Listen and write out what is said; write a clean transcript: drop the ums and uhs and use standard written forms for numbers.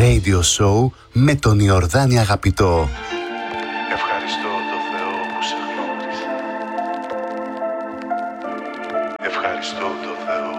Radio Show με τον Ιορδάνη Αγαπητό. Ευχαριστώ το Θεό που σε γνώρισα. Ευχαριστώ το Θεό